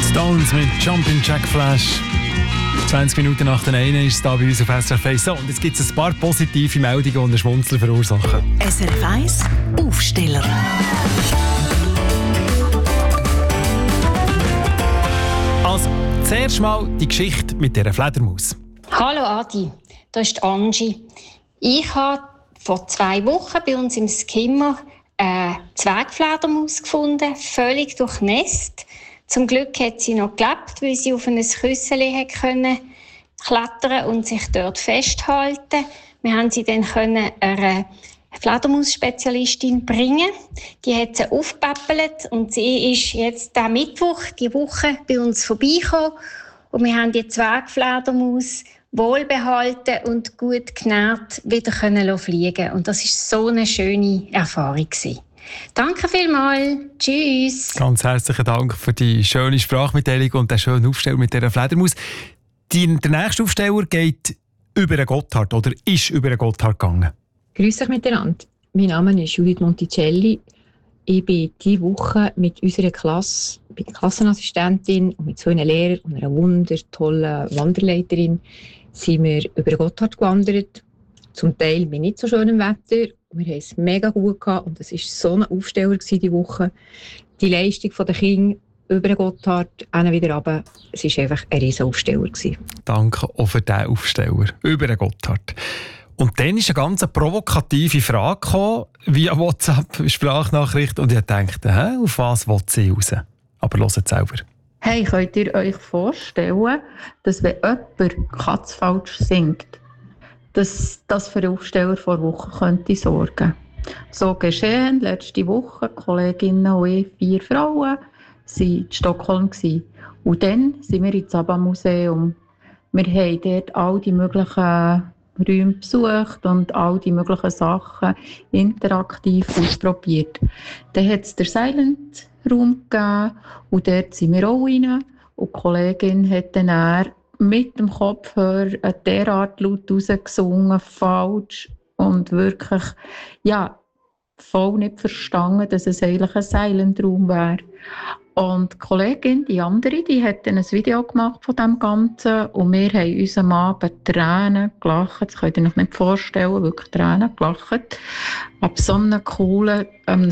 Stones mit Jumpin' Jack Flash. 20 Minuten nach der 1 ist es da bei uns auf SRF 1. So, und jetzt gibt es ein paar positive Meldungen, die einen Schmunzel verursachen. SRF 1 Aufsteller. Also, zuerst mal die Geschichte mit dieser Fledermaus. Hallo Adi, da ist Angie. Ich habe vor 2 Wochen bei uns im Skimmer eine Zwergfledermaus gefunden, völlig durchnässt. Zum Glück hat sie noch gelebt, weil sie auf ein Küsseli klettern und sich dort festhalten. Wir haben sie dann einer Fledermaus-Spezialistin bringen. Die hat sie aufgepäppelt und sie ist jetzt diesen Mittwoch, die Woche, bei uns vorbeigekommen. Und wir haben die Zwergfledermaus wohlbehalten und gut genährt wieder fliegen. Und das war so eine schöne Erfahrung. Danke vielmals. Tschüss. Ganz herzlichen Dank für die schöne Sprachmitteilung und den schönen Aufsteller mit dieser Fledermaus. Der nächste Aufsteller geht über den Gotthard oder ist über den Gotthard gegangen. Grüß euch miteinander. Mein Name ist Judith Monticelli. Ich bin diese Woche mit unserer Klasse, bin Klassenassistentin und mit 2 Lehrern und einer wundertollen Wanderleiterin sind wir über den Gotthard gewandert. Zum Teil mit nicht so schönem Wetter. Wir haben es mega gut gehabt und es war so ein Aufsteller diese Woche. Die Leistung der Kinder über den Gotthard, wieder runter, es war einfach ein riesen Aufsteller. Danke auch für diesen Aufsteller über den Gotthard. Und dann ist eine ganz provokative Frage gekommen, via WhatsApp-Sprachnachricht. Und ich dachte, auf was will sie raus? Aber hört selber. Hey, könnt ihr euch vorstellen, dass wenn jemand Katz falsch singt, dass das für einen Aufsteller vor Wochen könnte sorgen? So geschehen, letzte Woche, Kolleginnen und ich, 4 Frauen, waren in Stockholm. Und dann sind wir ins ABBA-Museum. Wir haben dort all die möglichen Räume besucht und all die möglichen Sachen interaktiv ausprobiert. Dann hat es den Silent-Raum gegeben und dort sind wir auch rein. Und die Kollegin hat dann mit dem Kopfhörer derart laut rausgesungen, falsch und wirklich, voll nicht verstanden, dass es eigentlich ein Silent-Raum wäre. Und die Kollegin, die andere, die hat dann ein Video gemacht von dem Ganzen und wir haben uns am Abend Tränen gelacht. Das könnt ihr euch nicht vorstellen, wirklich Tränen gelacht. Ab so einem coolen,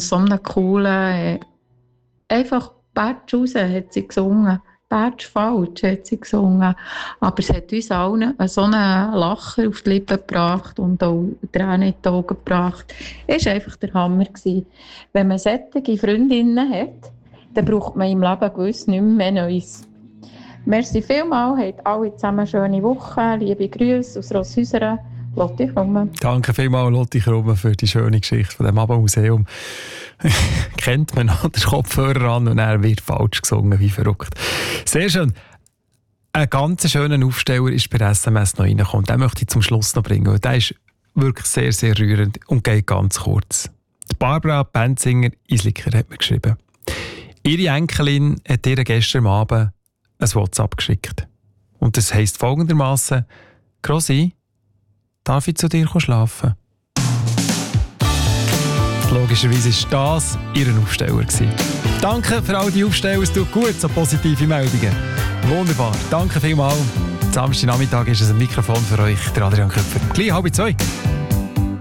einfach Batsch raus hat sie gesungen. Batsch falsch hat sie gesungen. Aber es hat uns allen so einen Lacher auf die Lippen gebracht und auch Tränen in die Augen gebracht. Es war einfach der Hammer gewesen. Wenn man solche Freundinnen hat, dann braucht man im Leben gewiss nicht mehr Neues. Merci vielmals, habt alle zusammen eine schöne Woche. Liebe Grüße aus Rosshäusern. Lotti Krumme. Danke vielmals, Lotti Krumme, für die schöne Geschichte von dem ABBA-Museum. Kennt man noch den Kopfhörer an und er wird falsch gesungen, wie verrückt. Sehr schön. Ein ganz schöner Aufsteller ist bei SMS noch reingekommen. Den möchte ich zum Schluss noch bringen. Der ist wirklich sehr, sehr rührend und geht ganz kurz. Die Barbara Benzinger Isliker hat mir geschrieben. Ihre Enkelin hat ihr gestern Abend ein WhatsApp geschickt. Und das heisst folgendermaßen: Grossi, darf ich zu dir schlafen? Logischerweise war das ihr Aufsteller. Danke für all die Aufsteller, es tut gut, so positive Meldungen. Wunderbar, danke vielmals. Am Samstagnachmittag ist es ein Mikrofon für euch, der Adrian Köpfer. Gleich 1:30.